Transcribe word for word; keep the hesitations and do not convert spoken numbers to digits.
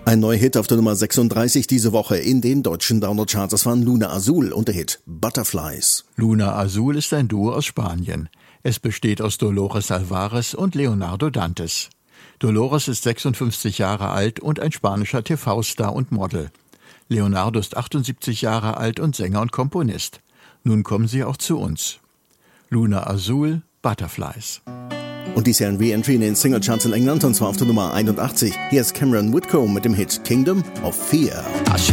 Ein neuer Hit auf der Nummer sechsunddreißig diese Woche in den deutschen Download-Charts. Das waren Luna Azul und der Hit Butterflies. Luna Azul ist ein Duo aus Spanien. Es besteht aus Dolores Alvarez und Leonardo Dantes. Dolores ist sechsundfünfzig Jahre alt und ein spanischer T V-Star und Model. Leonardo ist achtundsiebzig Jahre alt und Sänger und Komponist. Nun kommen sie auch zu uns. Luna Azul, Butterflies. Und dies Jahr ein Re-Entry in den Singlecharts in England, und zwar auf der Nummer einundachtzig. Hier ist Cameron Whitcomb mit dem Hit Kingdom of Fear.